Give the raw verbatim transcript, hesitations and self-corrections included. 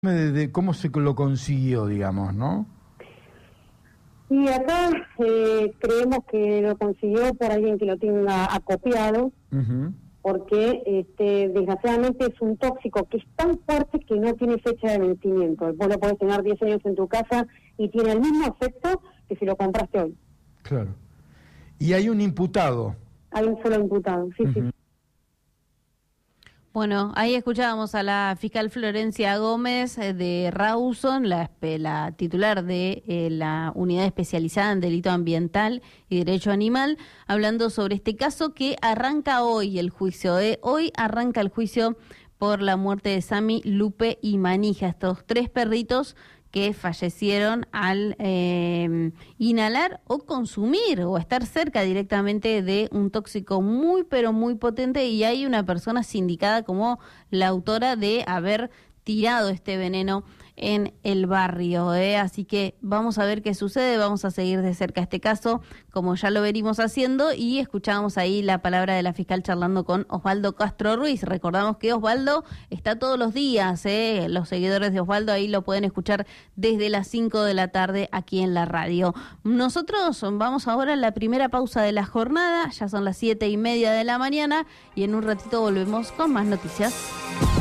De, de cómo se lo consiguió, digamos, ¿no? Y acá eh, creemos que lo consiguió por alguien que lo tenga acopiado, uh-huh. porque este, desgraciadamente es un tóxico que es tan fuerte que no tiene fecha de vencimiento. Vos lo podés tener diez años en tu casa y tiene el mismo efecto que si lo compraste hoy. Claro. Y hay un imputado. Hay un solo imputado, sí, uh-huh. sí. Bueno, ahí escuchábamos a la fiscal Florencia Gómez de Rawson, la, la titular de eh, la unidad especializada en delito ambiental y derecho animal, hablando sobre este caso que arranca hoy el juicio. ¿eh? Hoy arranca el juicio por la muerte de Sammy, Lupe y Manija, estos tres perritos que fallecieron al eh, inhalar o consumir o estar cerca directamente de un tóxico muy pero muy potente, y hay una persona sindicada como la autora de haber tirado este veneno en el barrio, ¿eh? Así que vamos a ver qué sucede, vamos a seguir de cerca este caso, como ya lo venimos haciendo, y escuchábamos ahí la palabra de la fiscal charlando con Osvaldo Castro Ruiz. Recordamos que Osvaldo está todos los días, ¿eh? Los seguidores de Osvaldo ahí lo pueden escuchar desde las cinco de la tarde aquí en la radio. Nosotros vamos ahora a la primera pausa de la jornada, ya son las siete y media de la mañana, y en un ratito volvemos con más noticias.